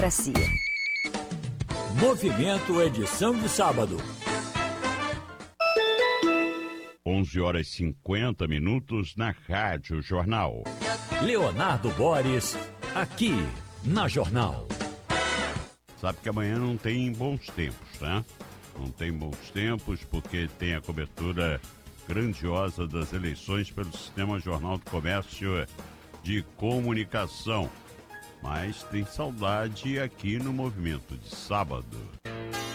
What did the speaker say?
democracia. Movimento edição de sábado. 11h50 na Rádio Jornal. Leonardo Boris, aqui na Jornal. Sabe que amanhã não tem bons tempos, né? Não tem bons tempos porque tem a cobertura grandiosa das eleições pelo Sistema Jornal do Comércio de Comunicação. Mas tem saudade aqui no Movimento de sábado.